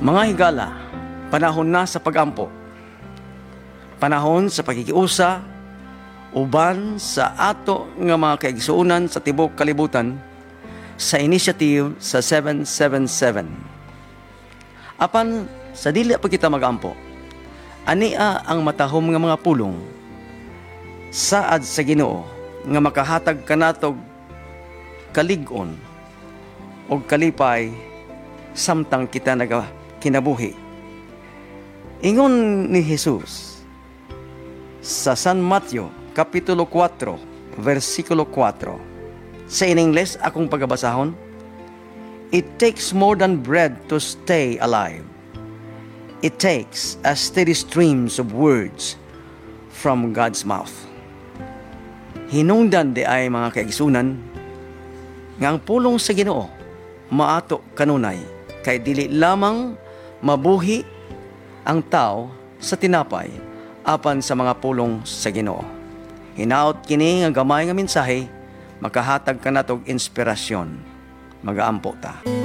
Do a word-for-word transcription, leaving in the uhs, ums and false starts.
Mga higala, panahon na sa pag-ampo. Panahon sa pagkikiusa uban sa ato nga mga kaigsuunan sa tibok kalibutan sa initiative sa seven seven seven. Apan sa dili pa kita mag-ampo, ania ang matahom nga mga pulong saad sa Ginoo nga makahatag kanatog kalig-on o kalipay samtang kita naga kinabuhi. Ingon ni Jesus sa San Mateo Kapitulo four, versikulo four. Sa in English, akong pagbabasahon, "It takes more than bread to stay alive. It takes a steady streams of words from God's mouth." Hinungdan di ay mga kaigsunan nga ang pulong sa Ginoo maato kanunay kay dili lamang mabuhi ang tao sa tinapay apan sa mga pulong sa Ginoo. Hinaot kini nga gamay nga mensahe makahatag kanatog inspirasyon. Magaampo ta.